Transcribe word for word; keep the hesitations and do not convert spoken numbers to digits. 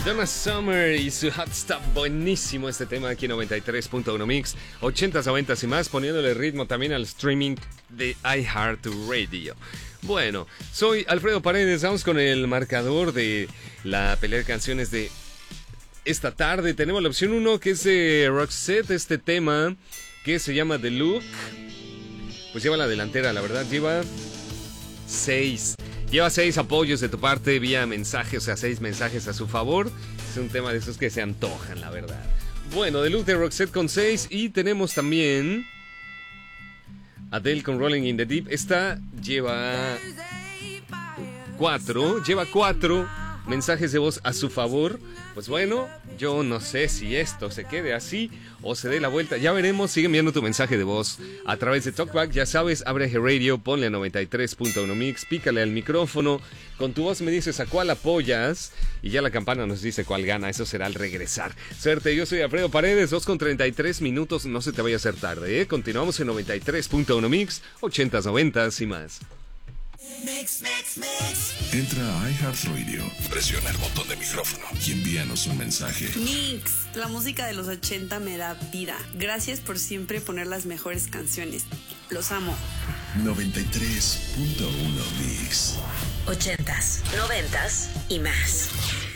Donna Summer y su Hot Stuff, buenísimo este tema aquí en noventa y tres punto uno Mix, ochentas, noventas y más, poniéndole ritmo también al streaming de iHeartRadio. Bueno, soy Alfredo Paredes, vamos con el marcador de la pelea de canciones de esta tarde. Tenemos la opción uno que es de Roxette, este tema que se llama The Look. Pues lleva la delantera, la verdad, lleva seis. Lleva seis apoyos de tu parte vía mensaje, o sea, seis mensajes a su favor. Es un tema de esos que se antojan, la verdad. Bueno, The Look de Roxette con seis. Y tenemos también Adele con Rolling in the Deep. Esta lleva cuatro. Lleva cuatro mensajes de voz a su favor. Pues bueno, yo no sé si esto se quede así o se dé la vuelta. Ya veremos. Sigue enviando tu mensaje de voz a través de TalkBack. Ya sabes, abre Radio, ponle a noventa y tres punto uno Mix, pícale al micrófono. Con tu voz me dices a cuál apoyas y ya la campana nos dice cuál gana. Eso será al regresar. Suerte, yo soy Alfredo Paredes, dos con treinta y tres minutos. No se te vaya a hacer tarde, ¿eh? Continuamos en noventa y tres punto uno Mix, ochentas, noventas y más. Mix, mix, mix. Entra a iHeartRadio, presiona el botón de micrófono y envíanos un mensaje. Mix, la música de los ochenta me da vida. Gracias por siempre poner las mejores canciones. Los amo. noventa y tres punto uno Mix. Ochentas, noventas y más.